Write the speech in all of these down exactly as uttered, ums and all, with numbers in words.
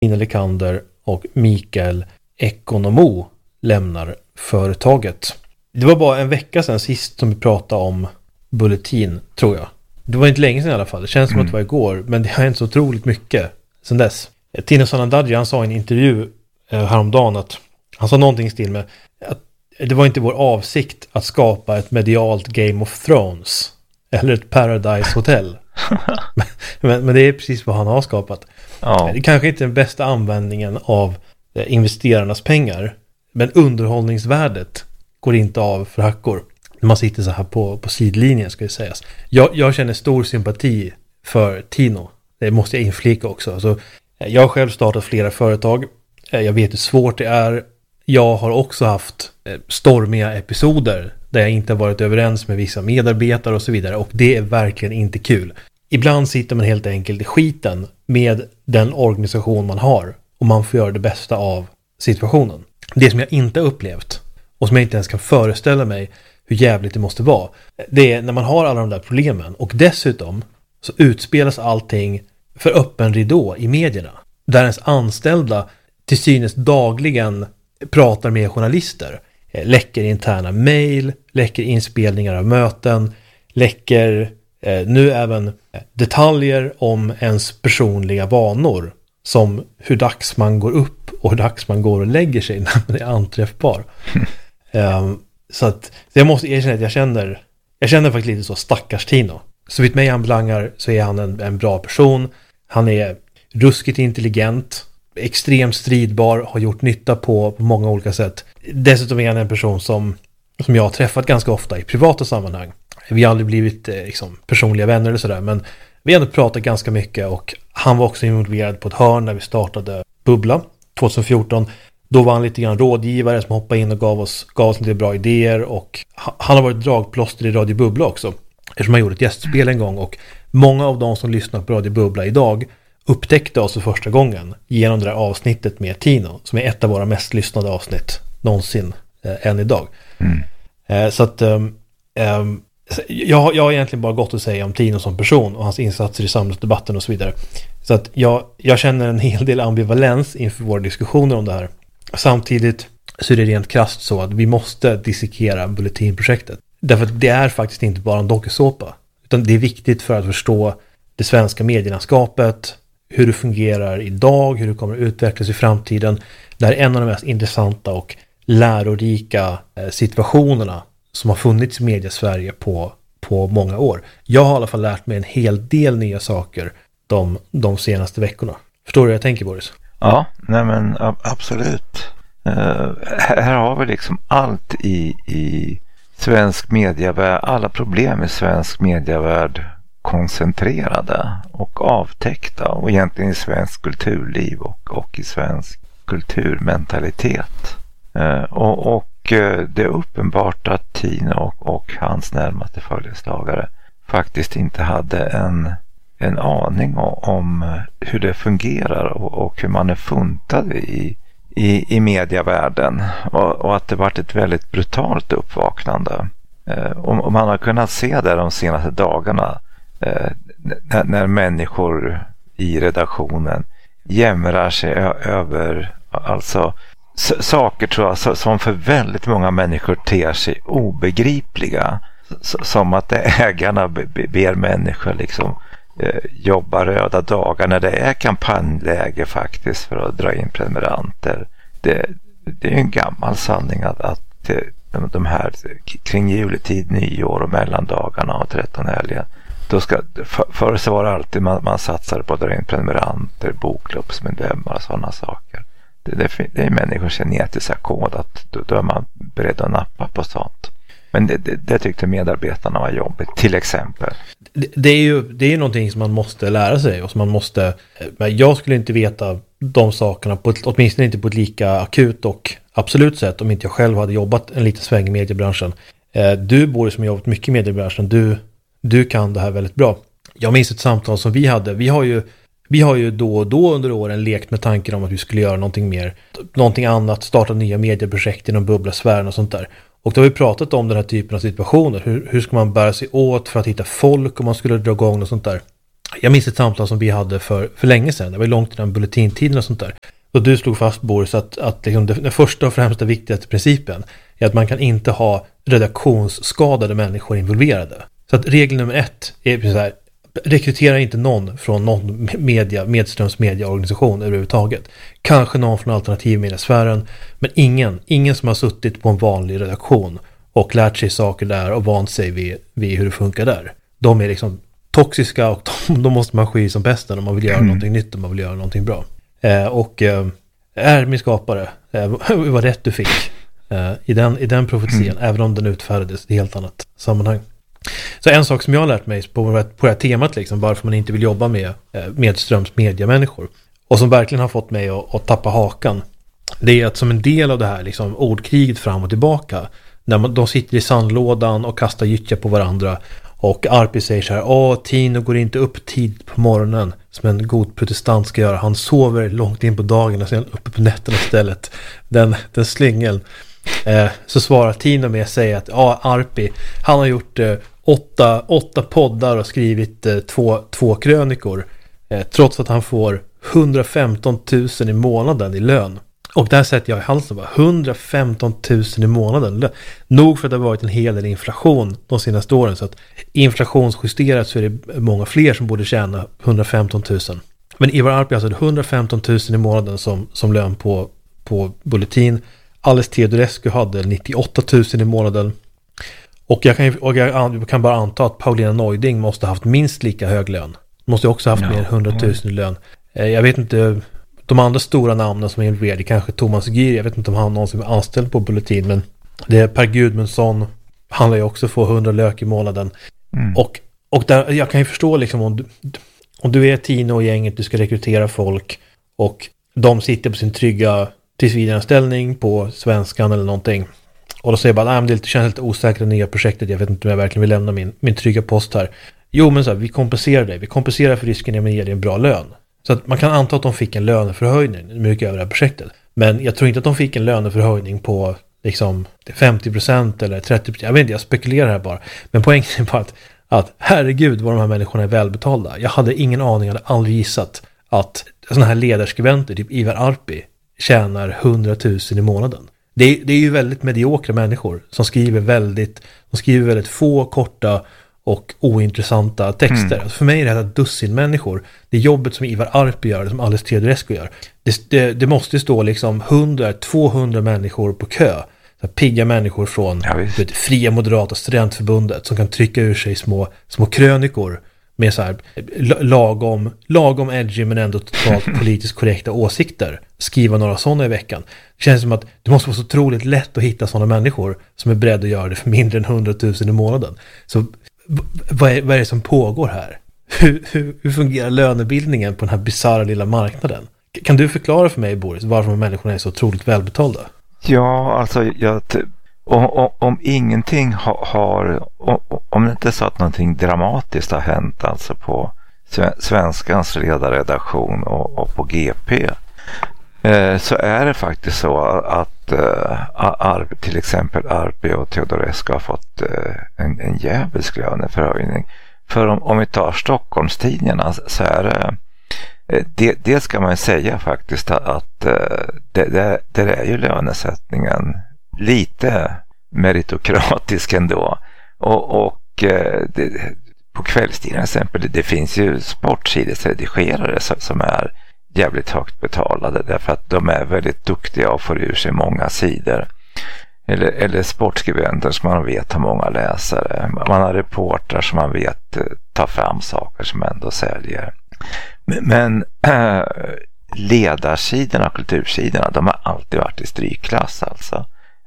Ina Lekander och Mikael Ekonomo lämnar företaget. Det var bara en vecka sedan sist som vi pratade om Bulletin, tror jag. Det var inte länge sedan i alla fall. Det känns som mm. att det var igår, men det har hänt så otroligt mycket sedan dess. Tino Sanandaji, han sa i en intervju eh, häromdagen att han sa någonting i stil med att det var inte vår avsikt att skapa ett medialt Game of Thrones eller ett Paradise Hotel. men, men det är precis vad han har skapat. Ja. Det är kanske inte den bästa användningen av eh, investerarnas pengar, men underhållningsvärdet går inte av för hackor. När man sitter så här på, på sidlinjen, ska det sägas. Jag, jag känner stor sympati för Tino. Det måste jag inflika också. Alltså, jag har själv startat flera företag. Jag vet hur svårt det är. Jag har också haft stormiga episoder där jag inte har varit överens med vissa medarbetare och så vidare. Och det är verkligen inte kul. Ibland sitter man helt enkelt i skiten med den organisation man har. Och man får göra det bästa av situationen. Det som jag inte har upplevt och som jag inte ens kan föreställa mig hur jävligt det måste vara. Det är när man har alla de där problemen och dessutom så utspelas allting för öppen ridå i medierna. Där ens anställda till synes dagligen pratar med journalister. Läcker interna mejl, läcker inspelningar av möten, läcker eh, nu även detaljer om ens personliga vanor. Som hur dags man går upp och hur dags man går och lägger sig när man är anträffbar. um, så att jag måste erkänna att jag känner jag känner faktiskt lite så stackars Tino. Så vitt mig anbelangar så är han en, en bra person. Han är ruskigt intelligent, extremt stridbar, har gjort nytta på, på många olika sätt. Dessutom är han en person som, som jag har träffat ganska ofta i privata sammanhang. Vi har aldrig blivit eh, liksom, personliga vänner eller sådär, men vi har ändå pratat ganska mycket och han var också involverad på ett hörn när vi startade Bubbla tjugohundrafjorton. Då var han lite grann rådgivare som hoppade in och gav oss, gav oss lite bra idéer och han har varit dragplåster i Radio Bubbla också. Eftersom han gjorde ett gästspel en gång och många av de som lyssnar på Radio Bubbla idag upptäckte oss för första gången genom det där avsnittet med Tino som är ett av våra mest lyssnade avsnitt någonsin eh, än idag. Mm. Eh, så att um, um, jag, jag har egentligen bara gott att säga om Tino som person och hans insatser i samhällsdebatten och så vidare. Så att jag, jag känner en hel del ambivalens inför våra diskussioner om det här. Samtidigt så är det rent krasst så att vi måste dissekera Bulletin-projektet. Därför att det är faktiskt inte bara en dokusåpa. Utan det är viktigt för att förstå det svenska medielandskapet, hur det fungerar idag, hur det kommer att utvecklas i framtiden. Det här är en av de mest intressanta och lärorika situationerna som har funnits i media-Sverige på, på många år. Jag har i alla fall lärt mig en hel del nya saker de, de senaste veckorna. Förstår du vad jag tänker, Boris? Ja, nej men absolut. Uh, här har vi liksom allt i, i svensk medievärld, alla problem i svensk medievärld koncentrerade och avtäckta och egentligen i svensk kulturliv och, och i svensk kulturmentalitet. Uh, och, och uh, det är uppenbart att Tino och, och hans närmaste följeslagare faktiskt inte hade en en aning om hur det fungerar och, och hur man är funtad i, i, i medievärlden och, och att det varit ett väldigt brutalt uppvaknande. Eh, och, och man har kunnat se det de senaste dagarna eh, när, när människor i redaktionen jämrar sig ö- över alltså s- saker tror jag som för väldigt många människor ter sig obegripliga. S- som att ägarna be- ber människor liksom jobba röda dagar när det är kampanjläge faktiskt för att dra in prenumeranter. Det, det är en gammal sanning att, att de här kring juletid, nyår och mellandagarna och trettonhelgen då ska, för, förr så var det alltid man, man satsade på att dra in prenumeranter, bokklubbsmedlemmar och sådana saker. Det, det, det är människors genetiska kod att då, då är man beredd att nappa på sånt. Men det, det, det tyckte medarbetarna var jobbigt, till exempel. Det, det är ju det är ju någonting som man måste lära sig och som man måste... Men jag skulle inte veta de sakerna, på ett, åtminstone inte på ett lika akut och absolut sätt om inte jag själv hade jobbat en liten sväng i mediebranschen. Du, Boris, som har jobbat mycket i mediebranschen, du, du kan det här väldigt bra. Jag minns ett samtal som vi hade. Vi har ju, vi har ju då och då under åren lekt med tanken om att vi skulle göra någonting mer, någonting annat, starta nya medieprojekt inom bubblasfären och sånt där. Och då har vi pratat om den här typen av situationer. Hur, hur ska man bära sig åt för att hitta folk om man skulle dra igång och sånt där. Jag minns ett samtal som vi hade för, för länge sedan. Det var långt innan bulletintiden och sånt där. Och du slog fast, Boris, att, att liksom det, den första och främsta viktigaste principen är att man kan inte ha redaktionsskadade människor involverade. Så att regel nummer ett är så här: rekrytera inte någon från någon media, medströms mediaorganisation överhuvudtaget. Kanske någon från alternativmediasfären, men ingen, ingen som har suttit på en vanlig redaktion och lärt sig saker där och vant sig vid, vid hur det funkar där. De är liksom toxiska och de, de måste man sky som bästen om man vill göra mm. någonting nytt, om man vill göra någonting bra. Eh, och eh, är min skapare, eh, vad rätt du fick eh, i, den, i den profetian, mm. även om den utfärdades i ett helt annat sammanhang. Så en sak som jag har lärt mig på, på det här temat, liksom, varför man inte vill jobba med eh, medströms mediamänniskor, och som verkligen har fått mig att, att tappa hakan, det är att som en del av det här liksom, ordkriget fram och tillbaka, när man, de sitter i sandlådan och kastar gyttja på varandra, och Arpi säger så här: åh, Tino går inte upp tid på morgonen som en god protestant ska göra. Han sover långt in på dagen och sen uppe på nätterna istället. Den, den slingeln. Eh, så svarar Tino med att säga att ja, Arpi, han har gjort eh, åtta, åtta poddar och skrivit eh, två, två krönikor. Eh, trots att han får hundrafemton tusen i månaden i lön. Och där sätter jag i halsen bara, hundrafemton tusen i månaden. Nog för att det har varit en hel del inflation de senaste åren. Så att inflationsjusterat så är det många fler som borde tjäna hundrafemton tusen. Men Ivar Arpi alltså hundrafemton tusen i månaden som, som lön på, på Bulletin. Alice Teodorescu hade nittioåtta tusen i månaden. Och jag kan, och jag kan bara anta att Paulina Neuding måste ha haft minst lika hög lön. Måste också ha haft ja. mer än hundra tusen i lön. Jag vet inte... De andra stora namnen som är involverade, kanske Thomas Gyr, jag vet inte om han någon som är anställd på Bulletin, men det är Per Gudmundsson, han lär ju också få hundra lök i månaden. Mm. Och, och där, jag kan ju förstå liksom om du, om du är Tino och gänget, du ska rekrytera folk och de sitter på sin trygga tillsvidareanställning på Svenskan eller någonting. Och då säger bara, nej, men det känns lite osäkert det nya projektet, jag vet inte om jag verkligen vill lämna min, min trygga post här. Jo, men så här, vi kompenserar dig, vi kompenserar för risken genom att ge dig en bra lön. Så att man kan anta att de fick en löneförhöjning mycket över det här projektet. Men jag tror inte att de fick en löneförhöjning på liksom femtio procent eller trettio procent. Jag vet inte, jag spekulerar här bara. Men poängen är bara att, att herregud vad de här människorna är välbetalda. Jag hade ingen aning, jag hade aldrig gissat att sådana här ledarskribenter, typ Ivar Arpi, tjänar hundratusen i månaden. Det är, det är ju väldigt mediokra människor som skriver väldigt, de skriver väldigt få, korta och ointressanta texter. Mm. Alltså för mig är det här ett dussin människor. Det jobbet som Ivar Arpi gör, som Alice Teodorescu gör. Det, det, det måste stå liksom hundra, tvåhundra människor på kö. Så pigga människor från ja, vet, Fria Moderata Studentförbundet som kan trycka ur sig små, små krönikor med så här lagom, lagom edgy men ändå totalt politiskt korrekta åsikter. Skriva några sådana i veckan. Det känns som att det måste vara så otroligt lätt att hitta sådana människor som är beredda att göra det för mindre än hundratusen i månaden. Så vad är, vad är det som pågår här? Hur, hur, hur fungerar lönebildningen på den här bizarra lilla marknaden? Kan du förklara för mig, Boris, varför de människorna är så otroligt välbetalda? Ja, alltså jag, om, om, om ingenting har, har om, om det inte är så att någonting dramatiskt har hänt alltså på Svenskans ledarredaktion och, och på G P, eh, så är det faktiskt så att eh, Arp, till exempel Arpi och Teodorescu har fått eh, en, en jävligt löneförhöjning. För om, om vi tar Stockholmstidningarna så är det Det, det ska man säga faktiskt att det, det, det är ju lönesättningen lite meritokratisk ändå. Och, och det, på kvällstidningen exempel, det, det finns ju sportsidesredigerare som är jävligt högt betalade därför att de är väldigt duktiga och får ur sig många sidor. Eller, eller sportskribenter som man vet har många läsare. Man har reportrar som man vet tar fram saker som ändå säljer. Men äh, ledarsidorna och kultursidorna, de har alltid varit i strykklass alltså.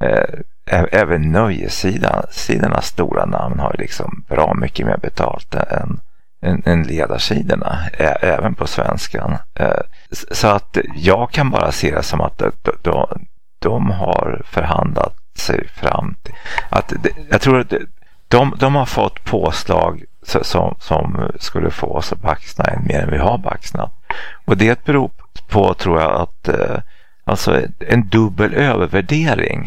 Äh, även nöjesidornas stora namn har liksom bra mycket mer betalt än, än, än ledarsidorna, ä, även på svenskan. Äh, så att jag kan bara se det som att de, de, de har förhandlat sig fram till att det, jag tror att de, de har fått påslag Som, som skulle få oss att baxna än mer än vi har baxnat. Och det beror på, tror jag, att eh, alltså en dubbel övervärdering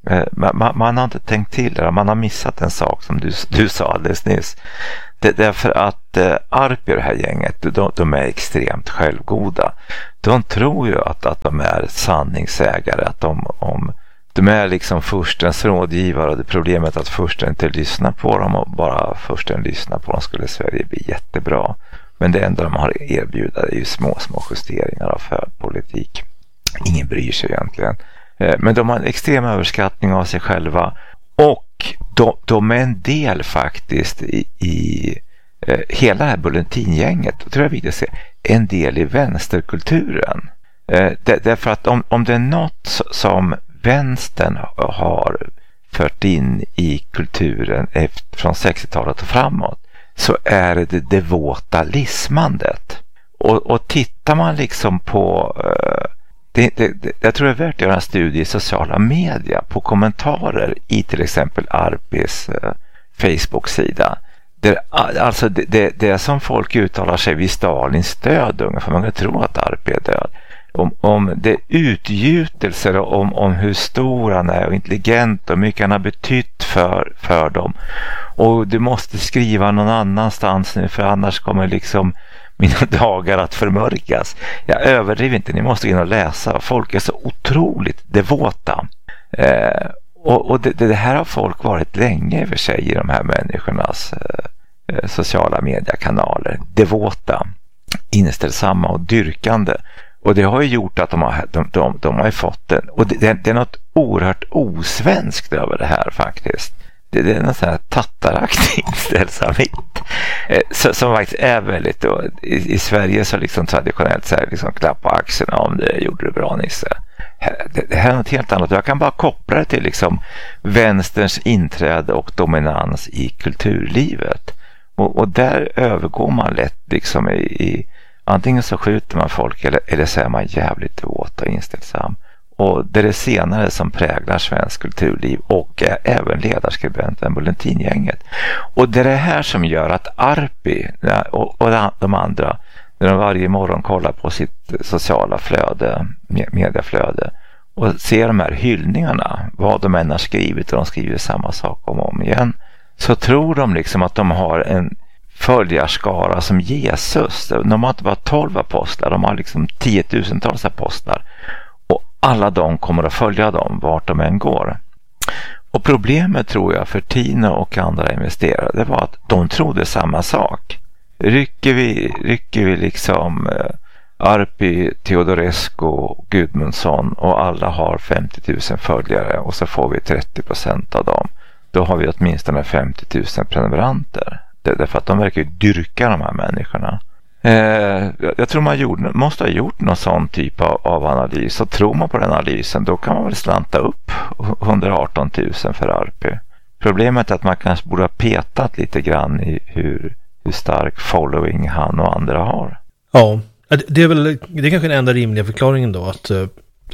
Man, man, man har inte tänkt till det. Man har missat en sak som du, du sa alldeles nyss. Det, därför att eh, Arpi och det här gänget, de, de är extremt självgoda. De tror ju att, att de är sanningsägare. Att de, om, de är liksom förstens rådgivare, och det problemet att försten inte lyssnar på dem, och bara försten lyssnar på dem skulle Sverige bli jättebra. Men det enda de har erbjuda är ju små, små justeringar av färdpolitik. Ingen bryr sig egentligen. Men de har en extrem överskattning av sig själva, och de, de är en del faktiskt i, i eh, hela det här bulletingänget, tror jag vi se, en del i vänsterkulturen. Eh, där, därför att om, om det är något som vänstern har fört in i kulturen efter, från sextiotalet och framåt, så är det det devota lismandet. Och, och tittar man liksom på eh, Det, det, det, jag tror det är värt att göra en studie i sociala medier på kommentarer i till exempel Arpis eh, Facebook-sida. Det, alltså det, det, det är som folk uttalar sig vid Stalins död ungefär. Man kan tro att Arpi är död. Om, om det utgjutelser om, om hur stor han är och intelligent och mycket han har betytt för, för dem. Och du måste skriva någon annanstans nu, för annars kommer liksom mina dagar att förmörkas. Jag överdriver inte, ni måste in och läsa. Folk är så otroligt devota. Eh, och och det, det här har folk varit länge i och för sig i de här människornas eh, sociala mediekanaler. Devota, inställsamma och dyrkande. Och det har ju gjort att de har, de, de, de har fått den. Och det, det är något oerhört osvenskt över det här faktiskt. Det, det är någon sån här tattaraktig inställsamhet. Eh, så, som faktiskt är väldigt då, i, i Sverige så liksom traditionellt så här, liksom klapp på axeln om det gjorde det bra, Nisse. Det, det här är något helt annat. Jag kan bara koppla det till liksom vänsterns inträde och dominans i kulturlivet. Och, och där övergår man lätt liksom i, i antingen så skjuter man folk eller, eller så är man jävligt devot och inställsam. Och det är det senare som präglar svensk kulturliv och är även ledarskribenten Bulletingänget. Och det är det här som gör att Arpi och, och de andra, när de varje morgon kollar på sitt sociala flöde, mediaflöde, och ser de här hyllningarna, vad de än har skrivit, och de skriver samma sak om och om igen, så tror de liksom att de har en följarskara som Jesus. De har inte bara tolv apostlar, de har liksom tiotusentals apostlar. Och alla de kommer att följa dem vart de än går. Och problemet tror jag för Tino och andra investerare, det var att de trodde samma sak. Rycker vi, rycker vi liksom eh, Arpi, Teodorescu, Gudmundsson och alla har femtio tusen följare och så får vi trettio procent av dem. Då har vi åtminstone femtio tusen prenumeranter. Det är därför att de verkar ju dyrka de här människorna. Eh, jag tror man gjorde, måste ha gjort någon sån typ av, av analys. Och tror man på den analysen, då kan man väl slanta upp hundraarton tusen för Arpi. Problemet är att man kanske borde ha petat lite grann i hur, hur stark following han och andra har. Ja, det är väl det är kanske den enda rimliga förklaringen då, att uh,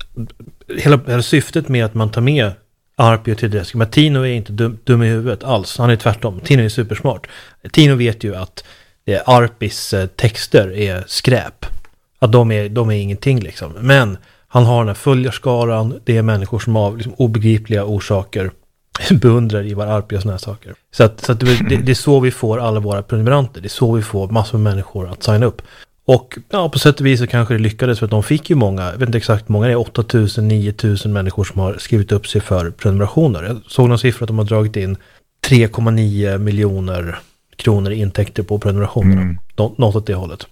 hela, hela syftet med att man tar med Arpi och Teodorescu, men Tino är inte dum, dum i huvudet alls, han är tvärtom. Tino är supersmart. Tino vet ju att det Arpis uh, texter är skräp, att de är, de är ingenting liksom, men han har den här följarskaran, det är människor som av liksom, obegripliga orsaker beundrar Ivar Arpi och såna här saker. Så, att, så att det, det, det är så vi får alla våra prenumeranter, det är så vi får massor med människor att signa upp. Och ja, på sätt och vis så kanske det lyckades, för att de fick ju många, jag vet inte exakt många, det är åtta tusen, nio tusen människor som har skrivit upp sig för prenumerationer. Jag såg någon siffra att de har dragit in tre komma nio miljoner kronor i intäkter på prenumerationerna. Mm. Nå- något åt det hållet.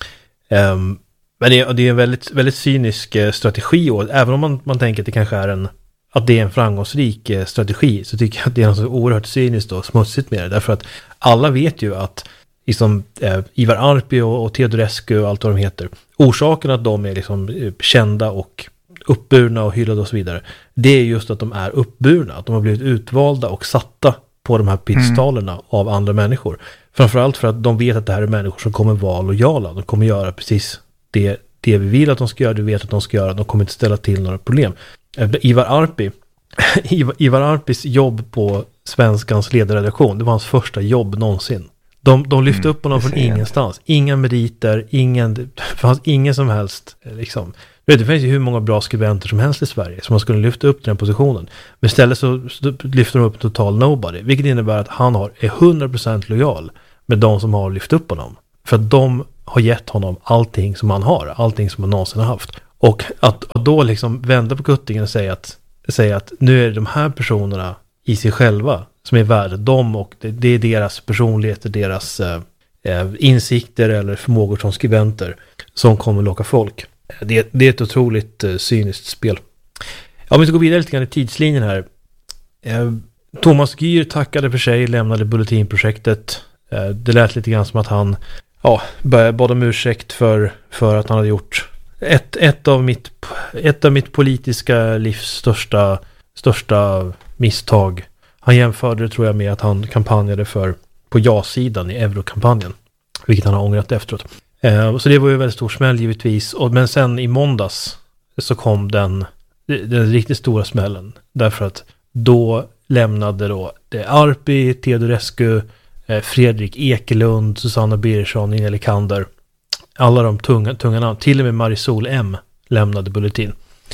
Um, men det är, det är en väldigt, väldigt cynisk eh, strategi, och även om man, man tänker att det kanske är en att det är en framgångsrik eh, strategi, så tycker jag att det är något så oerhört cyniskt och smutsigt med det. Därför att alla vet ju att liksom, eh, Ivar Arpi och, och Teodorescu och allt vad de heter, orsaken att de är liksom, eh, kända och uppburna och hyllade och så vidare, det är just att de är uppburna, att de har blivit utvalda och satta på de här piedestalerna mm. av andra människor. Framförallt för att de vet att det här är människor som kommer vara lojala, de kommer göra precis det, det vi vill att de ska göra, du vet att de ska göra, de kommer inte ställa till några problem. Ivar Arpi Ivar, Ivar Arpis jobb på Svenskans ledarredaktion, det var hans första jobb någonsin. De, de lyfte mm, upp honom från ingenstans. Inga meriter, ingen, det fanns ingen som helst liksom. Det finns ju hur många bra skribenter som helst i Sverige som man skulle lyfta upp den positionen. Men istället så, så lyfter de upp total nobody. Vilket innebär att han har, är hundra procent lojal med de som har lyft upp honom. För att de har gett honom allting som han har. Allting som han någonsin har haft. Och att, att då liksom vända på kuttingen och säga att, säga att nu är det de här personerna i sig själva som är värda dem. Och det, det är deras personligheter, deras eh, insikter eller förmågor som skribenter som kommer locka folk. Det, det är ett otroligt eh, cyniskt spel. Ja, om vi ska gå vidare lite grann i tidslinjen här. Eh, Thomas Gür tackade för sig, lämnade Bulletinprojektet. Eh, det lät lite grann som att han ja, bad om ursäkt för, för att han hade gjort ett, ett, av mitt, ett av mitt politiska livs största, största misstag. Han jämförde det, tror jag, med att han kampanjade för på ja-sidan i eurokampanjen. Vilket han har ångrat efteråt. Eh, så det var ju väldigt stor smäll givetvis. Och, men sen i måndags så kom den, den riktigt stora smällen. Därför att då lämnade då det Arpi, Teodorescu, eh, Fredrik Ekelund, Susanna Birgersson, Nina Likander. Alla de tunga, tunga namn. Till och med Marisol M lämnade Bulletin.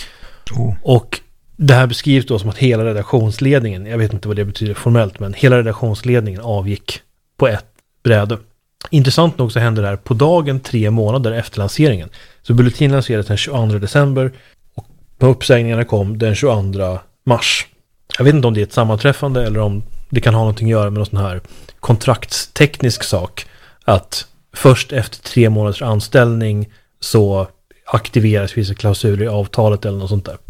Oh. Och det här beskrivs då som att hela redaktionsledningen, jag vet inte vad det betyder formellt, men hela redaktionsledningen avgick på ett bräde. Intressant nog så hände det här på dagen tre månader efter lanseringen. Så Bulletin lanserades den tjugoandra december och uppsägningarna kom den tjugoandra mars. Jag vet inte om det är ett sammanträffande eller om det kan ha någonting att göra med någon sån här kontraktsteknisk sak. Att först efter tre månaders anställning så aktiveras vissa klausuler i avtalet eller något sånt där.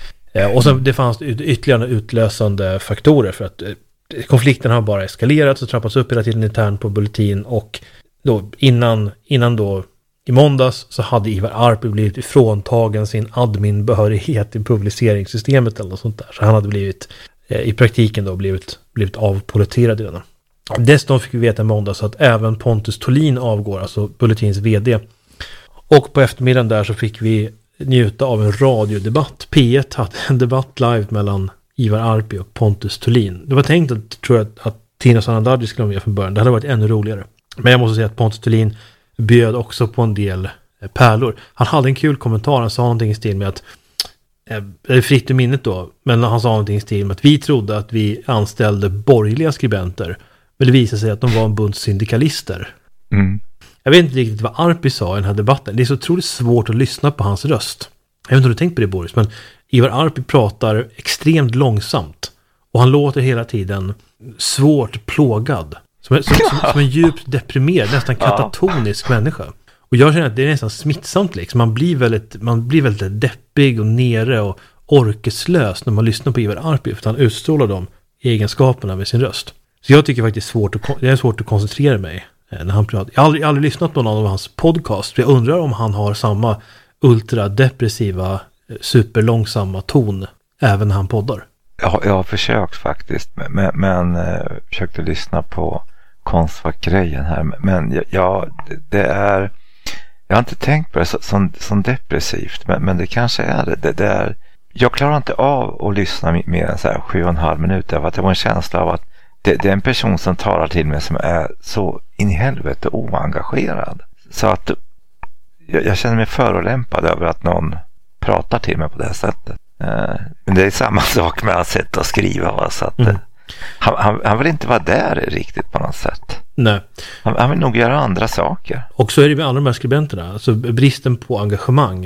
Och sen det fanns ytterligare utlösande faktorer för att konflikten har bara eskalerat och trappats upp hela tiden internt på Bulletin och då innan, innan då i måndags så hade Ivar Arpi blivit ifråntagen sin adminbehörighet i publiceringssystemet eller något sånt där. Så han hade blivit eh, i praktiken då blivit, blivit avpoliterad i den. Dessutom fick vi veta i måndags att även Pontus Thulin avgår, alltså Bulletins vd. Och på eftermiddagen där så fick vi njuta av en radiodebatt. P ett hade en debatt live mellan Ivar Arpi och Pontus Thulin. Det var tänkt att, tror jag, att Tina Sanandaji skulle vara med från början. Det hade varit ännu roligare. Men jag måste säga att Pontus Thulin bjöd också på en del pärlor. Han hade en kul kommentar. Han sa någonting i stil med att, det är fritt i minnet då, men han sa någonting i stil med att vi trodde att vi anställde borgerliga skribenter. Men det visade sig att de var en bunt syndikalister. Mm. Jag vet inte riktigt vad Arpi sa i den här debatten. Det är så otroligt svårt att lyssna på hans röst. Jag vet inte om du tänkt på det, Boris, men Ivar Arpi pratar extremt långsamt. Och han låter hela tiden svårt plågad. Som, som, som, som en djupt deprimerad, nästan katatonisk ja. människa. Och jag känner att det är nästan smittsamt liksom. Man blir väldigt, man blir väldigt deppig och nere och orkeslös när man lyssnar på Ivar Arpi. För att han utstrålar de egenskaperna med sin röst. Så jag tycker faktiskt svårt att, det är svårt att koncentrera mig när han pratar. Jag har aldrig, aldrig lyssnat på någon av hans podcast. Jag undrar om han har samma ultradepressiva, superlångsamma ton även när han poddar. Ja, jag har försökt faktiskt, men, men äh, försökte lyssna på Konstfack-grejen här. Men ja, det är, jag har inte tänkt på det så, som, som depressivt, men, men det kanske är det. det, det är, jag klarar inte av att lyssna mer än så här sju och en halv minut, för att det var en känsla av att det, det är en person som talar till mig som är så in i helvete oengagerad. Så att jag, jag känner mig förolämpad över att någon pratar till mig på det här sättet. Uh, men det är samma sak med att sätta och skriva. Va? Så att, mm. han, han, han vill inte vara där riktigt på något sätt. Nej. Han, han vill nog göra andra saker. Och så är det med alla de här skribenterna. Alltså bristen på engagemang.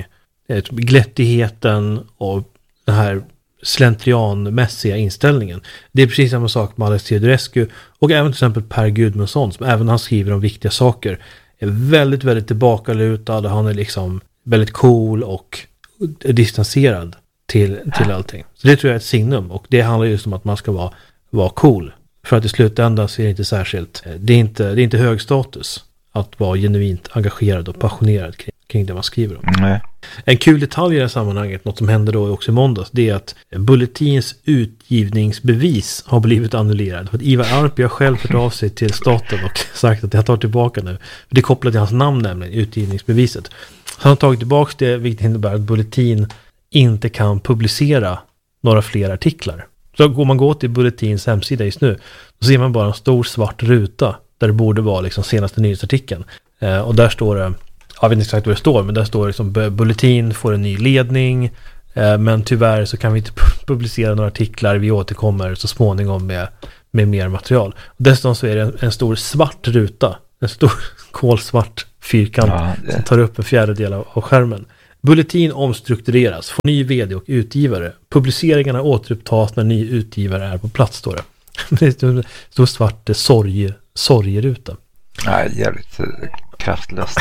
Glättigheten och den här slentrianmässiga inställningen. Det är precis samma sak med Alex Teodorescu och även till exempel Per Gudmundsson, som även han skriver om viktiga saker är väldigt, väldigt tillbakalutad och han är liksom väldigt cool och distanserad till, till allting. Så det tror jag är ett signum och det handlar just om att man ska vara, vara cool. För att i slutändan så är det inte särskilt, det är inte, det är inte hög status att vara genuint engagerad och passionerad kring, kring det man skriver om. Nej. En kul detalj i det här sammanhanget, något som hände då också i måndags, det är att Bulletins utgivningsbevis har blivit annullerad. För att Ivar Arpi har själv hört av sig till staten och sagt att jag tar tillbaka nu. Det är kopplat till hans namn nämligen, utgivningsbeviset. Han har tagit tillbaka det, vilket innebär att Bulletin inte kan publicera några fler artiklar. Så går man gå till Bulletins hemsida just nu, då ser man bara en stor svart ruta där det borde vara liksom senaste nyhetsartikeln. Eh, och där står det jag vet inte exakt vad det står, men där står liksom Bulletin får en ny ledning, eh, men tyvärr så kan vi inte publicera några artiklar, vi återkommer så småningom med, med mer material. Dessutom så är det en, en stor svart ruta, en stor kolsvart fyrkant ja, det... som tar upp en fjärdedel av, av skärmen. Bulletin omstruktureras, får ny vd och utgivare. Publiceringarna återupptas när ny utgivare är på plats, står det. Det är en stor svart sorg, sorgeruta. Nej, jävligt kraftlöst.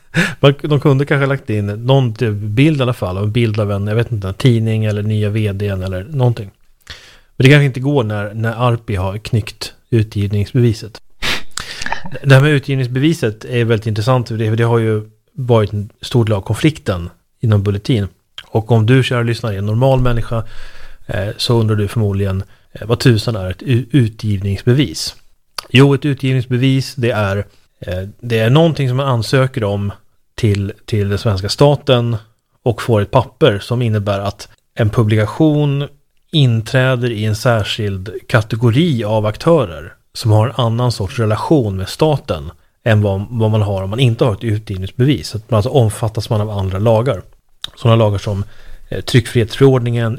De kunde kanske lagt in någon bild i alla fall, en bild av en, jag vet inte, en tidning eller nya vdn eller någonting. Men det kanske inte går när, när Arpi har knyckt utgivningsbeviset. Det här med utgivningsbeviset är väldigt intressant, för det, för det har ju varit en stor del av konflikten inom Bulletin. Och om du, kära lyssnare, är en normal människa, eh, så undrar du förmodligen eh, vad tusan är ett u- utgivningsbevis. Jo, ett utgivningsbevis, det är, eh, det är någonting som man ansöker om till, till den svenska staten och får ett papper som innebär att en publikation inträder i en särskild kategori av aktörer som har en annan sorts relation med staten än vad, vad man har om man inte har ett utgivningsbevis. Så att man alltså omfattas man av andra lagar. Sådana lagar som eh, tryckfrihetsförordningen,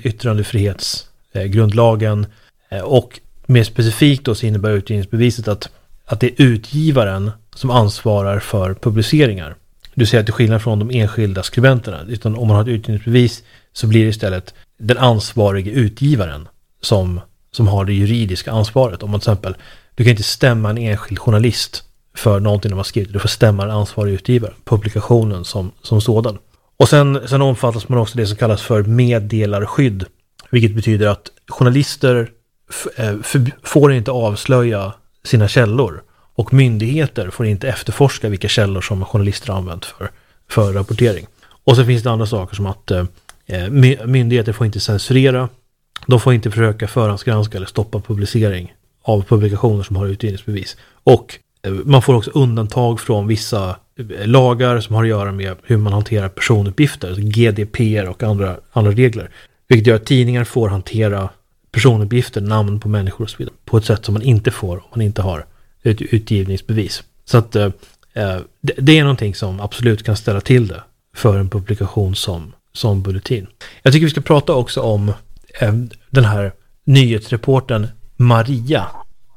yttrandefrihetsgrundlagen eh, eh, och mer specifikt då så innebär utgivningsbeviset att, att det är utgivaren som ansvarar för publiceringar. Du säger att det är skillnad från de enskilda skribenterna. Utan om man har ett utgivningsbevis så blir det istället den ansvarige utgivaren som, som har det juridiska ansvaret. Om man till exempel, du kan inte stämma en enskild journalist för någonting de har skrivit. Du får stämma en ansvarig utgivare, publikationen som, som sådan. Och sen, sen omfattas man också det som kallas för meddelarskydd. Vilket betyder att journalister f- f- får inte avslöja sina källor. Och myndigheter får inte efterforska vilka källor som journalister har använt för, för rapportering. Och så finns det andra saker som att eh, myndigheter får inte censurera. De får inte försöka förhandsgranska eller stoppa publicering av publikationer som har utgivningsbevis. Och eh, man får också undantag från vissa lagar som har att göra med hur man hanterar personuppgifter. Alltså G D P R och andra, andra regler. Vilket gör att tidningar får hantera personuppgifter, namn på människor och så vidare, på ett sätt som man inte får om man inte har ett utgivningsbevis. Så att eh, det, det är någonting som absolut kan ställa till det för en publikation som, som Bulletin. Jag tycker vi ska prata också om eh, den här nyhetsreporten Maria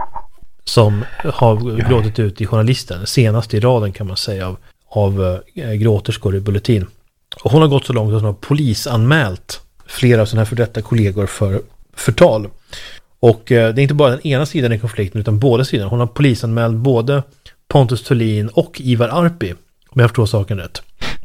som har gråtit ut i journalisten, senast i raden kan man säga av, av eh, gråterskor i Bulletin. Och hon har gått så långt att hon har polisanmält flera av sina för detta kollegor för förtal. Och eh, det är inte bara den ena sidan i konflikten utan båda sidorna. Hon har polisanmält både Pontus Thulin och Ivar Arpi, om jag förstår saken rätt.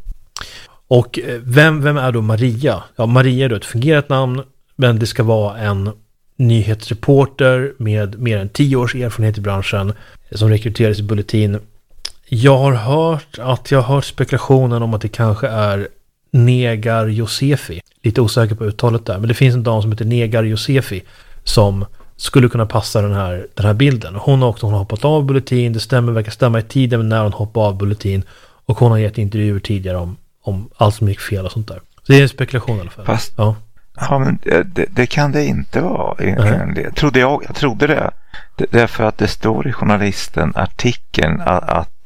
Och eh, vem, vem är då Maria? Ja, Maria är då ett fungerat namn, men det ska vara en nyhetsreporter med mer än tio års erfarenhet i branschen som rekryteras i Bulletin. Jag har hört att jag har hört spekulationen om att det kanske är Negar Josefi. Lite osäker på uttalet där, men det finns en dam som heter Negar Josefi som skulle kunna passa den här, den här bilden. Hon har också hon har hoppat av Bulletin, det stämmer, verkar stämma i tiden när hon hoppade av Bulletin, och hon har gett intervjuer tidigare om, om allt som gick fel och sånt där. Så det är en spekulation i alla fall. Fast, ja. Ja, men det, det kan det inte vara. Mm. Det. Trodde jag, jag trodde det. det. Därför att det står i journalisten artikeln att, att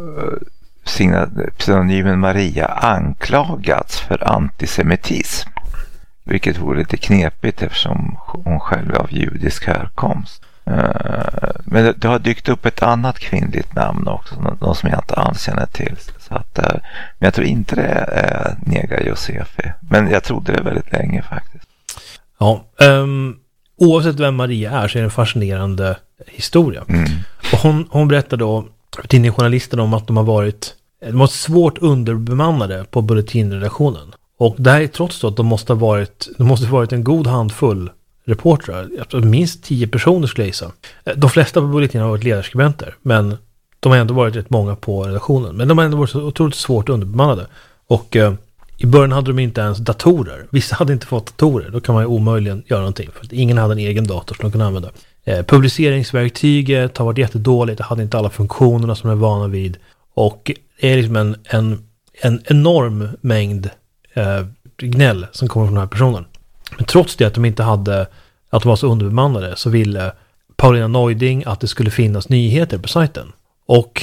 uh, pseudonymen Maria anklagats för antisemitism. Vilket vore lite knepigt eftersom hon själv är av judisk härkomst. Uh, men det, det har dykt upp ett annat kvinnligt namn också, något som jag inte alls känner till. Så att, uh, men jag tror inte det är Negar Josefi. Men jag trodde det väldigt länge faktiskt. Ja, um, oavsett vem Maria är så är det en fascinerande historia. Mm. Och hon, hon berättade då för tidningsjournalisterna om att de har varit de var svårt underbemannade på Bulletin-redaktionen. Och det här är trots då att de måste ha varit, de måste ha varit en god handfull reportrar, minst tio personer skulle jag gissa. De flesta på Bulletin har varit ledarskribenter, men de har ändå varit rätt många på redaktionen. Men de har ändå varit så otroligt svårt underbemannade. Och eh, i början hade de inte ens datorer. Vissa hade inte fått datorer. Då kan man ju omöjligen göra någonting. För att ingen hade en egen dator som de kunde använda. Eh, publiceringsverktyget har varit jättedåligt. Det hade inte alla funktionerna som de är vana vid. Och det är liksom en, en, en enorm mängd eh, gnäll som kommer från den här personen. Men trots det att de inte hade, att de var så underbemannade, så ville Paulina Neuding att det skulle finnas nyheter på sajten. Och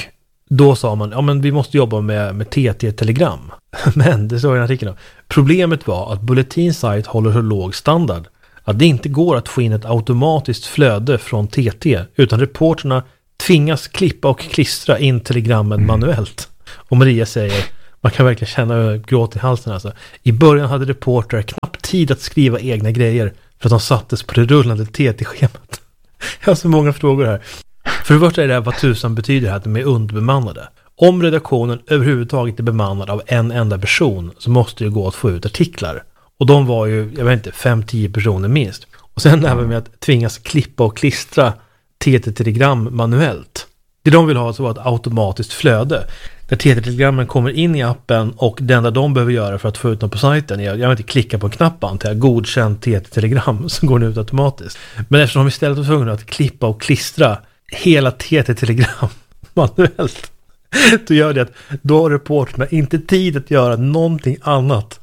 Då sa man, ja men vi måste jobba med, med T T-telegram. Men det står i artikeln då. Problemet var att Bulletins sajt håller så låg standard att det inte går att få in ett automatiskt flöde från T T, utan reporterna tvingas klippa och klistra in telegrammen mm. manuellt. Och Maria säger, man kan verkligen känna gråt i halsen alltså. I början hade reportrar knappt tid att skriva egna grejer för att de sattes på det rullande T T-schemat. Jag har så många frågor här. För det första är det här vad tusan betyder här att de är underbemannade. Om redaktionen överhuvudtaget är bemannad av en enda person så måste det gå att få ut artiklar. Och de var ju, jag vet inte, fem till tio personer minst. Och sen även med att tvingas klippa och klistra T T-telegram manuellt. Det de vill ha så var ett automatiskt flöde. Där T T-telegrammen kommer in i appen och det enda de behöver göra för att få ut dem på sajten är, jag vet inte, klicka på en knapp antar jag, godkänd T T-telegram så går den ut automatiskt. Men eftersom de istället var tvungna att klippa och klistra hela T T-telegram manuellt, då gör det att då har reporterna inte tid att göra någonting annat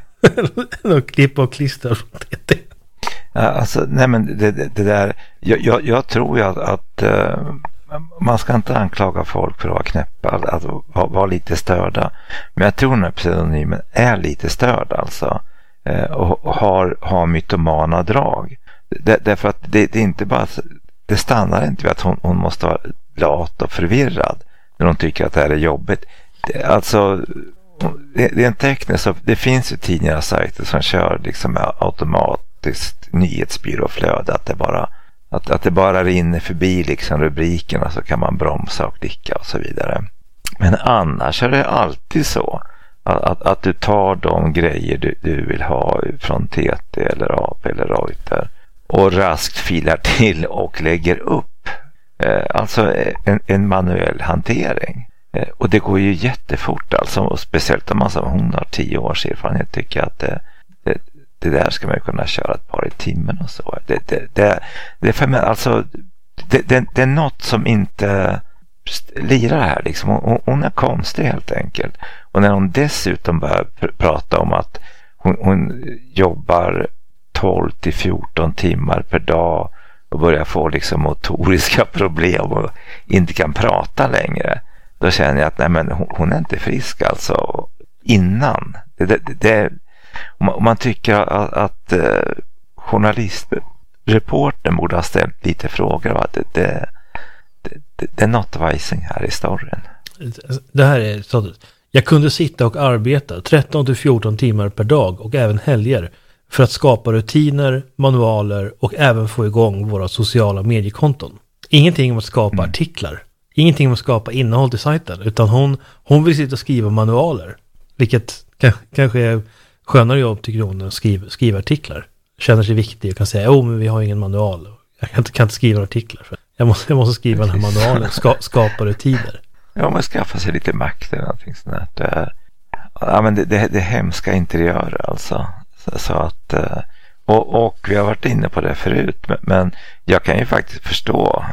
än att klippa och klistra från T T. Ja, alltså, nej men det, det, det där, jag, jag, jag tror ju att, att uh, man ska inte anklaga folk för att vara knäppa, att, att vara, vara lite störda. Men jag tror den här pseudonymen är lite störd alltså, uh, och, och har, har mytomana drag. Det, därför att det, det är inte bara, det stannar inte vid att hon, hon måste vara lat och förvirrad när hon tycker att det här är jobbigt. Det, alltså det, det är en teknisk, det finns ju tidningar och sajter som kör liksom automatiskt nyhetsbyråflöde, att det bara att, att det bara rinner förbi liksom rubrikerna, så kan man bromsa och klicka och så vidare. Men annars är det alltid så att, att, att du tar de grejer du, du vill ha från T T eller A P eller Reuters och raskt filar till och lägger upp. Eh, alltså en, en manuell hantering. Eh, och det går ju jättefort alltså, och speciellt om man som hon har tio års erfarenhet tycker att det, det, det där ska man kunna köra ett par i timmen och så. Det, det, det, det, är för mig, alltså, det, det, det är något som inte lirar här liksom. Hon, hon är konstig helt enkelt. Och när hon dessutom börjar pr- prata om att hon, hon jobbar tolv till fjorton timmar per dag och börjar få liksom motoriska problem och inte kan prata längre, då känner jag att nej, men hon, hon är inte frisk alltså innan. Det, det, det, om, man, om man tycker att, att uh, journalistreporten borde ha ställt lite frågor, att det, det, det, det, det är något vajsing här i storyn. Det här är så, jag kunde sitta och arbeta tretton till fjorton timmar per dag och även helger för att skapa rutiner, manualer och även få igång våra sociala mediekonton. Ingenting om att skapa mm. artiklar. Ingenting om att skapa innehåll till sajten. Utan hon, hon vill sitta och skriva manualer. Vilket k- kanske är skönare jobb tycker hon än att skriva, skriva artiklar. Känner sig viktig och kan säga, oh men vi har ingen manual. Jag kan inte, kan inte skriva artiklar. För jag, måste, jag måste skriva den här manualen. Ska, skapa rutiner. Ja, man skaffar sig lite makt eller någonting sånt där. Det är, ja, men det, det, det hemska interiörer alltså. Så att, och, och vi har varit inne på det förut, men jag kan ju faktiskt förstå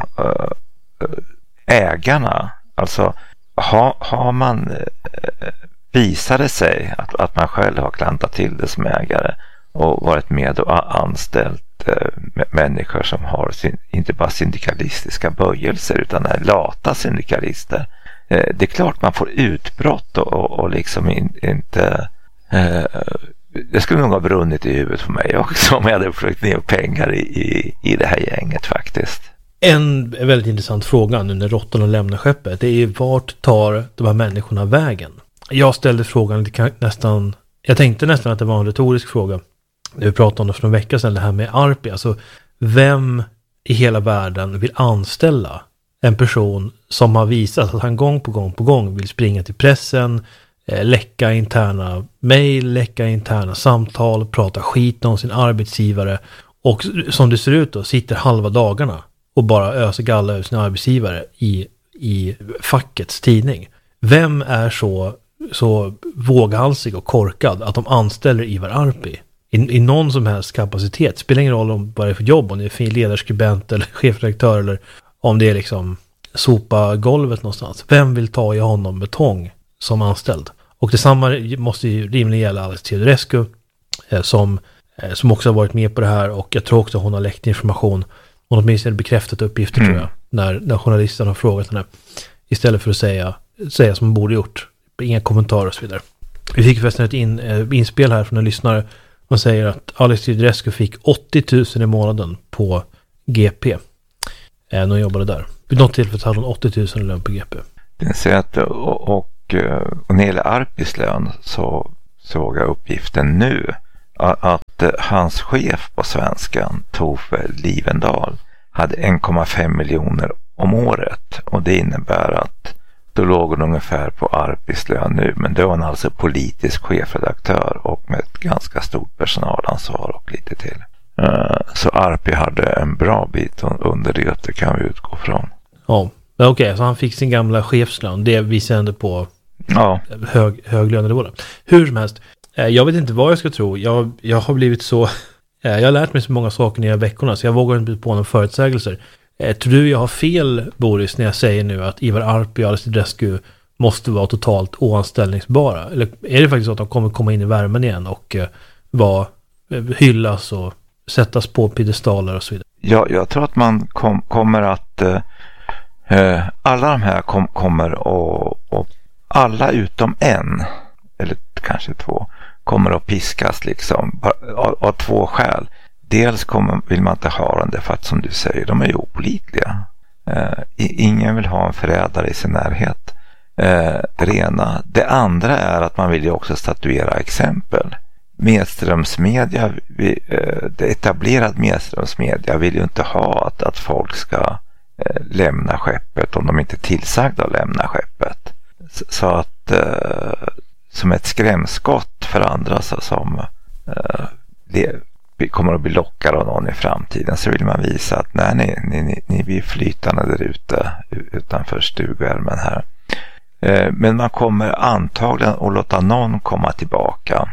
ägarna. Alltså har, har man visade sig att, att man själv har klantat till det som ägare och varit med och anställt människor som har sin, inte bara syndikalistiska böjelser utan är lata syndikalister. Det är klart man får utbrott och, och, och liksom in, inte det skulle nog ha brunnit i huvudet för mig också om jag hade försökt ner pengar i, i, i det här gänget faktiskt. En väldigt intressant fråga nu när råttorna lämnar skeppet, det är ju vart tar de här människorna vägen? Jag ställde frågan nästan, jag tänkte nästan att det var en retorisk fråga. Vi pratade om det för en vecka sedan, det här med Arpi. Alltså, vem i hela världen vill anställa en person som har visat att han gång på gång på gång vill springa till pressen, läcka interna mejl, läcka interna samtal, prata skit om sin arbetsgivare och som det ser ut då sitter halva dagarna och bara öser galla över sin arbetsgivare i, i fackets tidning. Vem är så, så våghalsig och korkad att de anställer Ivar Arpi i, i någon som helst kapacitet? Spelar ingen roll om vad det är för jobb, om det är fin ledarskribent eller chefredaktör eller om det är liksom sopa golvet någonstans. Vem vill ta i honom betong som anställd? Och detsamma måste ju rimligen gälla Alex Teodorescu eh, som, eh, som också har varit med på det här, och jag tror också hon har läckt information. Hon har åtminstone bekräftat uppgifter mm. tror jag, när, när journalisten har frågat henne. istället för att säga, säga som man borde gjort. Inga kommentarer och så vidare. Vi fick förresten ett in, äh, inspel här från en lyssnare. Man säger att Alex Dimitrescu fick åttio tusen i månaden på G P. Äh, när hon jobbade där. Vid något tillfälle hade hon åttio tusen i lön på G P. Det säger att, och, och, och när det gäller Arpis lön så såg jag uppgiften nu att, att hans chef på Svenskan, Tove Livendal, hade en komma fem miljoner om året. Och det innebär att då låg hon ungefär på Arpis lön nu, men då var hon alltså politisk chefredaktör och med ett ganska stort personalansvar och lite till. Så Arpi hade en bra bit under det, det kan vi utgå från. Ja, okej, okay, så han fick sin gamla chefslön. Det visar ändå på ja. hög, hög lönenivå. Hur som helst, jag vet inte vad jag ska tro. Jag, jag har blivit så... Jag har lärt mig så många saker nya veckorna så jag vågar inte på några förutsägelser. Tror du jag har fel, Boris, när jag säger nu att Ivar Arpi och Alex Dimitrescu måste vara totalt oanställningsbara? Eller är det faktiskt så att de kommer komma in i värmen igen och uh, vara, hyllas och sättas på piedestaler och så vidare? Ja, jag tror att man kom, kommer att uh, alla de här kom, kommer och, och alla utom en, eller kanske två, kommer att piskas liksom av, av två skäl. Dels kommer, vill man inte ha dem därför att, som du säger, de är ju opålitliga. Eh, ingen vill ha en förrädare i sin närhet. Eh, det ena. Det andra är att man vill ju också statuera exempel. Medströmsmedia, vi, eh, det etablerad medströmsmedia vill ju inte ha att, att folk ska eh, lämna skeppet om de inte är tillsagda att lämna skeppet. Så, så att eh, som ett skrämskott för andra så, som eh, det, kommer att bli lockade av någon i framtiden, så vill man visa att nej, ni, ni, ni blir flytande där ute utanför stugvärmen här. Eh, men man kommer antagligen att låta någon komma tillbaka.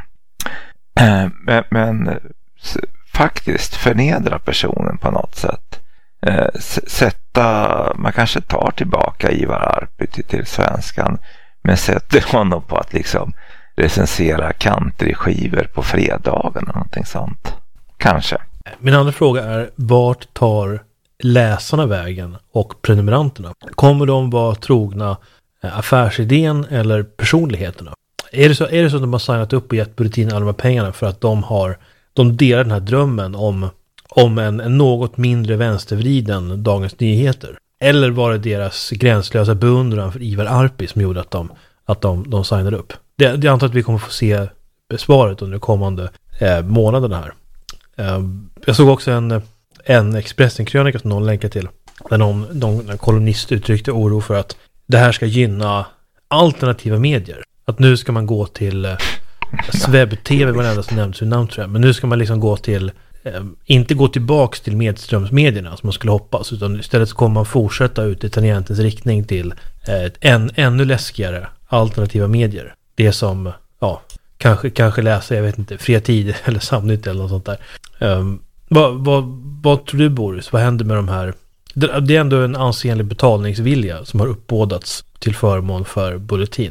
Eh, men, men s- faktiskt förnedra personen på något sätt. Eh, s- sätta, man kanske tar tillbaka Ivar Arpi till, till Svenskan, men sätter honom på att liksom recensera countryskivor på fredagen eller någonting sånt. Kanske. Min andra fråga är, vart tar läsarna vägen och prenumeranterna? Kommer de vara trogna affärsidén eller personligheterna? Är det så, är det så att de har signat upp och gett Bulletin alla de här pengarna för att de har, de delar den här drömmen om, om en, en något mindre vänstervriden Dagens Nyheter? Eller var det deras gränslösa beundran för Ivar Arpi som gjorde att de, att de, de signade upp? Det, det antar att vi kommer få se svaret under de kommande eh, månaderna här. Jag såg också en, en Expressen-krönika som någon länkar till. Där någon, någon kolumnist uttryckte oro för att det här ska gynna alternativa medier. Att nu ska man gå till Sveb-tv, var det enda som nämns vid namn tror jag. Men nu ska man liksom gå till, eh, inte gå tillbaks till medströmsmedierna som man skulle hoppas. Utan istället så kommer man fortsätta ut i tangentens riktning till eh, ett än, ännu läskigare alternativa medier. Det som, ja... Kanske, kanske läsa, jag vet inte, Fria Tider eller Samnytt eller något sånt där. Um, vad, vad, vad tror du, Boris? Vad händer med de här? Det, det är ändå en ansenlig betalningsvilja som har uppbådats till förmån för Bulletin.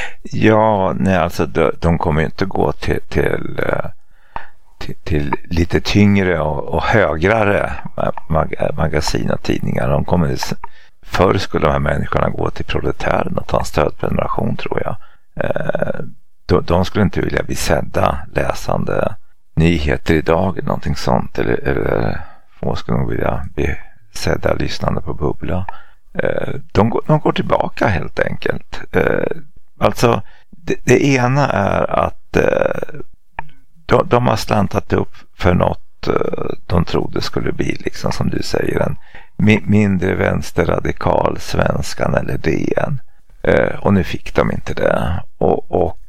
Ja, nej, alltså de, de kommer ju inte gå till, till, till, till lite tyngre och, och högrare mag, magasin och tidningar. De kommer, förr skulle de här människorna gå till Proletären och ta en stödprenumeration, tror jag. Eh, De, de skulle inte vilja bli sedda läsande nyheter idag eller någonting sånt. Eller, eller få skulle nog vilja bli sedda lyssnande på bubbla. Eh, de, de går tillbaka helt enkelt. Eh, alltså, det, det ena är att eh, de, de har slantat upp för något eh, de trodde skulle bli, liksom som du säger, en mi, mindre vänsterradikal Svenskan eller D N. Eh, och nu fick de inte det. Och, och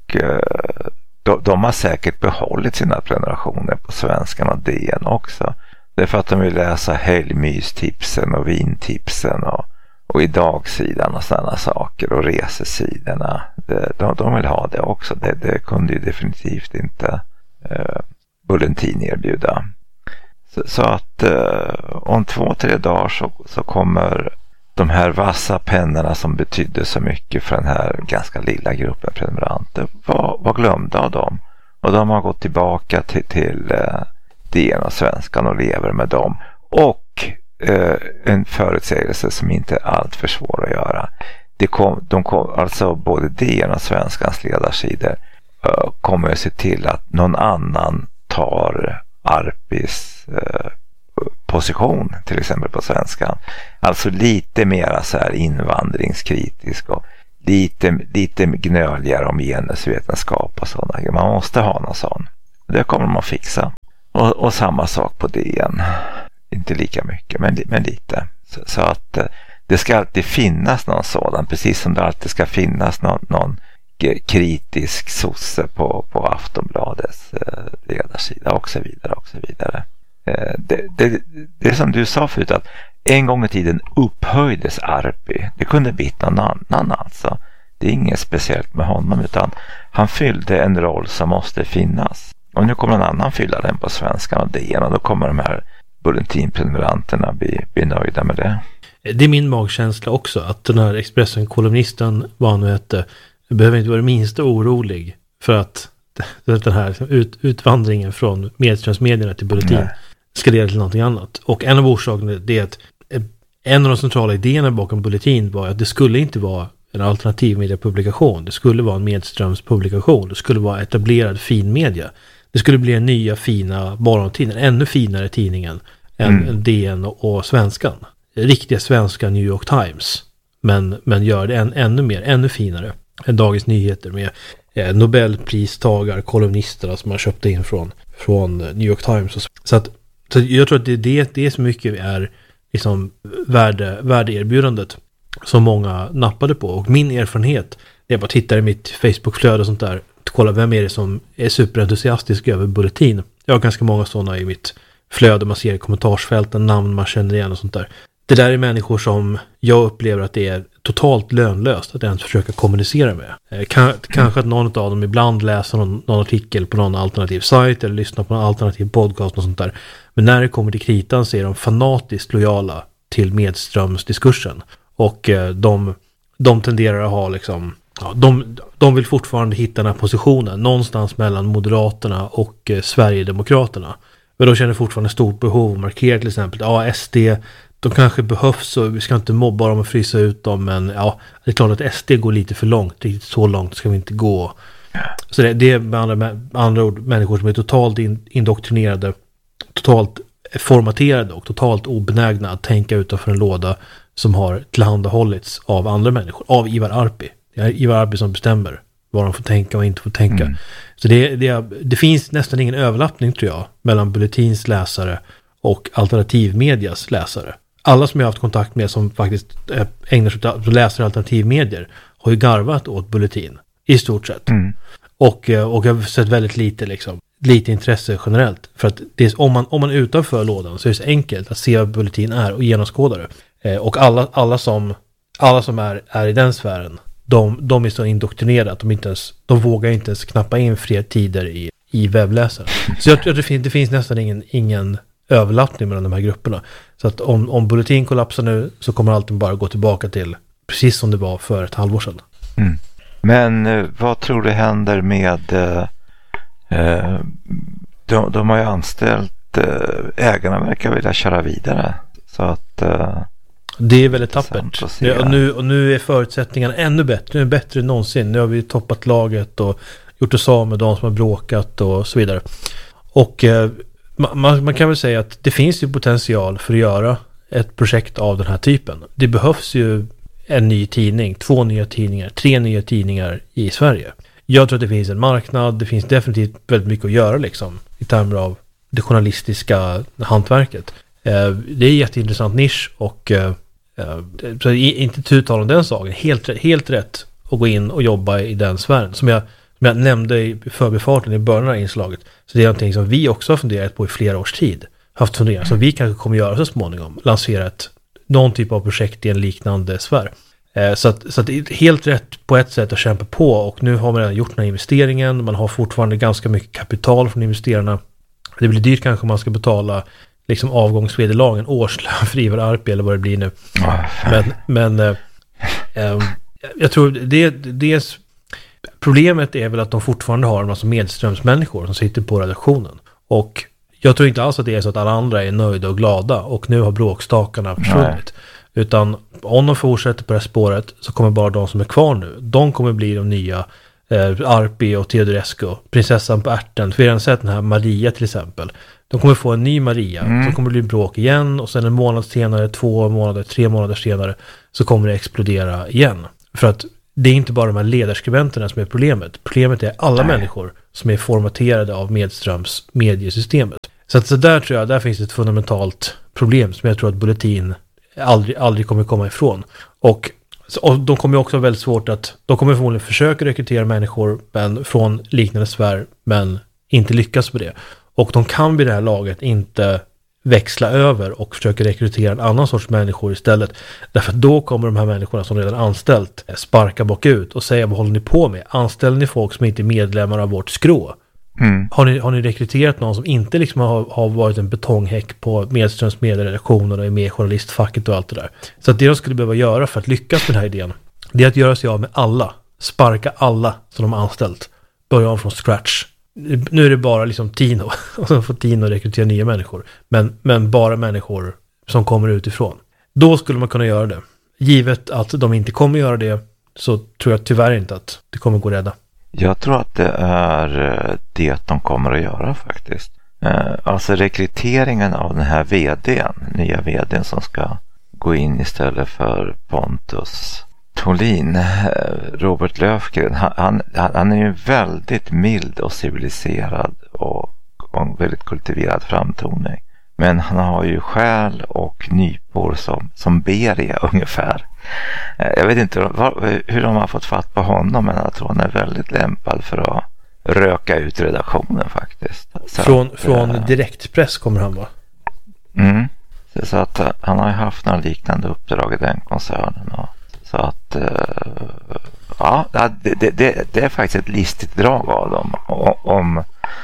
De, de har säkert behållit sina prenumerationer på Svenskan och D N också. Det är för att de vill läsa helgmystipsen och vintipsen och, och idagsidan och sådana saker och resesidorna. Det, de, de vill ha det också. Det, det kunde ju definitivt inte eh, Bulletin erbjuda. Så, så att eh, om två, tre dagar så, så kommer de här vassa pennorna som betydde så mycket för den här ganska lilla gruppen prenumeranter var, var glömda av dem. Och de har gått tillbaka till, till eh, D N och Svenskan och lever med dem. Och eh, en förutsägelse som inte är allt för svår att göra. det kom, de kom, alltså både D N och Svenskans ledarsidor uh, kommer att se till att någon annan tar Arpis uh, position, till exempel på Svenskan. Alltså lite mera så här invandringskritisk och lite, lite gnöligare om genusvetenskap och sådana. Man måste ha någon sån. Det kommer man fixa. Och, och samma sak på D N. Inte lika mycket, men, men lite. Så, så att det ska alltid finnas någon sådan, precis som det alltid ska finnas någon, någon kritisk sosse på, på Aftonbladets eh, ledarsida och så vidare och så vidare. Eh, det, det, det är som du sa förut, att en gång i tiden upphöjdes Arpi. Det kunde bli någon annan alltså. Det är inget speciellt med honom, utan han fyllde en roll som måste finnas. Och nu kommer en annan fylla den på Svenskan och D N, och då kommer de här bulletinprenumeranterna bli, bli nöjda med det. Det är min magkänsla också, att den här Expressen-kolumnisten, vad han nu hette, behöver inte vara det minsta orolig för att den här ut, utvandringen från medströmsmedierna till bulletin Nej. ska leda till någonting annat. Och en av orsakerna är att en av de centrala idéerna bakom bulletin var att det skulle inte vara en alternativ mediepublikation. Det skulle vara en medströmspublikation. Det skulle vara etablerad fin media. Det skulle bli en nya fina morgontidning, ännu finare tidningen än mm. D N och, och Svenskan. Riktiga svenska New York Times. Men, men gör det än, ännu mer, ännu finare än Dagens Nyheter med eh, Nobelpristagar, kolumnisterna som man köpte in från, från New York Times. Och så så, att, så jag tror att det, det, det är så mycket är liksom värde, värdeerbjudandet som många nappade på. Och min erfarenhet, jag bara tittar i mitt Facebook-flöde och sånt där, kolla vem är det som är superentusiastisk över bulletin. Jag har ganska många sådana i mitt flöde, man ser i kommentarsfälten, namn man känner igen och sånt där. Det där är människor som jag upplever att det är totalt lönlöst att ens försöka kommunicera med. Eh, kan, kanske att någon av dem ibland läser någon, någon artikel på någon alternativ sajt eller lyssnar på någon alternativ podcast och sånt där. Men när det kommer till kritan så är de fanatiskt lojala till medströmsdiskursen. Och eh, de, de tenderar att ha liksom, ja, de, de vill fortfarande hitta den här positionen någonstans mellan Moderaterna och eh, Sverigedemokraterna. Men de känner fortfarande stort behov att markera till exempel, ja, S D, de kanske behövs och vi ska inte mobba dem och frysa ut dem, men ja, det är klart att S D går lite för långt, riktigt så långt ska vi inte gå. Så det, det är med andra, med andra ord människor som är totalt in, indoktrinerade, totalt formaterade och totalt obenägna att tänka utanför en låda som har tillhandahållits av andra människor, av Ivar Arpi. Det är Ivar Arpi som bestämmer vad de får tänka och inte får tänka. Mm. Så det, det, det finns nästan ingen överlappning, tror jag, mellan bulletins läsare och alternativmedias läsare. Alla som jag har haft kontakt med som faktiskt ägnar sig åt att läsa alternativmedier har ju garvat åt bulletin i stort sett. Mm. Och, och jag har sett väldigt lite liksom, lite intresse generellt. För att det är, om, man, om man är utanför lådan så är det så enkelt att se vad bulletin är och genomskåda det. Eh, och alla, alla som, alla som är, är i den sfären, de, de är så indoktrinerade att de, inte ens, de vågar inte ens knappa in fler tider i, i webbläsaren. Så jag tror att det finns, det finns nästan ingen, ingen överlappning mellan de här grupperna. Så att om, om bulletin kollapsar nu så kommer allting bara gå tillbaka till precis som det var för ett halvår sedan. Mm. Men eh, vad tror du händer med eh, de, de har ju anställt eh, ägarna verkar vilja köra vidare så att eh, det är väldigt tappert. Det, och, nu, och nu är förutsättningarna ännu bättre, nu är bättre än någonsin. Nu har vi toppat laget och gjort oss av med de som har bråkat och så vidare. Och eh, man, man kan väl säga att det finns ju potential för att göra ett projekt av den här typen. Det behövs ju en ny tidning, två nya tidningar, tre nya tidningar i Sverige. Jag tror att det finns en marknad, det finns definitivt väldigt mycket att göra liksom, i termer av det journalistiska hantverket. Eh, det är en jätteintressant nisch och eh, så inte tutal om den saken, helt, helt rätt att gå in och jobba i den sfären. Som jag, som jag nämnde i förbifarten i början av inslaget, så det är någonting som vi också har funderat på i flera års tid. Haft funderat, som vi kanske kommer göra så småningom. Lansera ett, någon typ av projekt i en liknande sfär. Eh, så, att, så att det är helt rätt på ett sätt att kämpa på, och nu har man redan gjort den här investeringen. Man har fortfarande ganska mycket kapital från investerarna. Det blir dyrt kanske om man ska betala liksom avgångsvederlagen, årslön för Ivar Arpi eller vad det blir nu. Oh, men men eh, eh, jag tror det, det problemet är väl att de fortfarande har en massa medströmsmänniskor som sitter på redaktionen. Och jag tror inte alls att det är så att alla andra är nöjda och glada och nu har bråkstakarna försvunnit. Utan om de fortsätter på det här spåret så kommer bara de som är kvar nu, de kommer bli de nya eh, Arpi och Teodorescu, prinsessan på ärten. För vi har redan sett den här Maria till exempel. De kommer få en ny Maria, mm. som kommer bli bråk igen och sen en månad senare, två månader, tre månader senare så kommer det explodera igen. För att det är inte bara de här ledarskribenterna som är problemet. Problemet är alla Nej. människor som är formaterade av Medströms mediesystemet. Så att så där tror jag, där finns ett fundamentalt problem som jag tror att Bulletin aldrig, aldrig kommer komma ifrån. Och, och de kommer också väldigt svårt att, de kommer förmodligen försöka rekrytera människor men, från liknande sfär men inte lyckas med det. Och de kan vid det här laget inte växla över och försöka rekrytera en annan sorts människor istället. Därför att då kommer de här människorna som redan anställt sparka bakut och säga vad håller ni på med? Anställer ni folk som inte är medlemmar av vårt skrå? Mm. Har, ni, har ni rekryterat någon som inte liksom har, har varit en betonghäck på Medströms medieredaktioner och är med i journalistfacket och allt det där? Så att det de skulle behöva göra för att lyckas med den här idén, det är att göra sig av med alla. Sparka alla som de har anställt. Börja om från scratch. Nu är det bara liksom Tino och så får Tino rekrytera nya människor. Men, men bara människor som kommer utifrån. Då skulle man kunna göra det. Givet att de inte kommer göra det så tror jag tyvärr inte att det kommer gå rädda. Jag tror att det är det de kommer att göra faktiskt. Alltså rekryteringen av den här vdn, nya vdn som ska gå in istället för Pontus Thorlin, Robert Löfgren, han, han är ju väldigt mild och civiliserad och, och en väldigt kultiverad framtoning. Men han har ju själ och nypor som, som Beria ungefär. Jag vet inte var, hur de har fått fatt på honom, men jag tror han är väldigt lämpad för att röka ut redaktionen faktiskt. Så från att, från äh, direktpress kommer han va? Mm, så att han har ju haft några liknande uppdrag i den koncernen. Och, så att äh, ja, det, det, det är faktiskt ett listigt drag av dem. Om,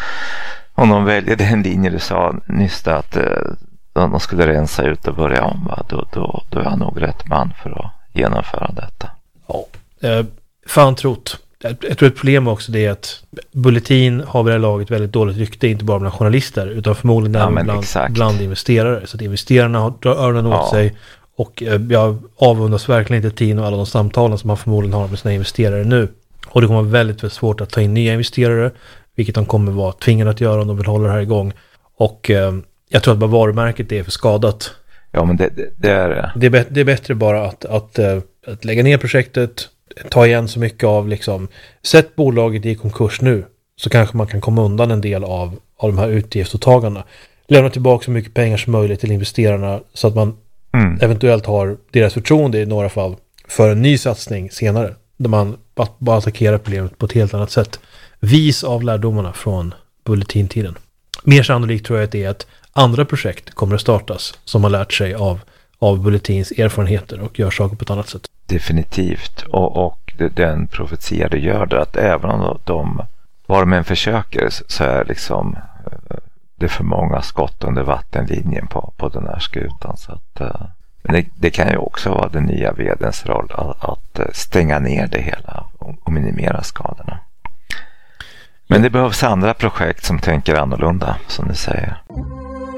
om de väljer den linje du sa nyss att om de skulle rensa ut och börja om, va? Då, då, då är han nog rätt man för att genomföra detta. Ja, eh, fan trott. Jag tror ett problem också det är att Bulletin har vid det här laget väldigt dåligt rykte, inte bara bland journalister utan förmodligen ja, bland, bland investerare. Så att investerarna har drar öronen åt ja. sig och eh, jag avundas verkligen inte Tino och alla de samtalen som man förmodligen har med sina investerare nu. Och det kommer vara väldigt, väldigt svårt att ta in nya investerare, vilket de kommer vara tvingade att göra om de vill hålla det här igång. Och eh, jag tror att bara varumärket är för skadat. Ja, men det, det, det är det. Det är, bet- det är bättre bara att, att, att, att lägga ner projektet, ta igen så mycket av liksom, sätt bolaget i konkurs nu så kanske man kan komma undan en del av, av de här utgiftsåtagandena. Lämna tillbaka så mycket pengar som möjligt till investerarna så att man mm. eventuellt har deras förtroende i några fall för en ny satsning senare. Där man bara attackerar problemet på ett helt annat sätt. Vis av lärdomarna från Bulletin-tiden. Mer sannolikt tror jag att det är att andra projekt kommer att startas som har lärt sig av, av Bulletins erfarenheter och gör saker på ett annat sätt. Definitivt. Och, och den profetia det gör det att även om de var de än försöker så är liksom det för många skott under vattenlinjen på, på den här skutan. Så att, men det, det kan ju också vara den nya vdns roll att, att stänga ner det hela och, och minimera skadorna. Men det behövs andra projekt som tänker annorlunda, som du säger.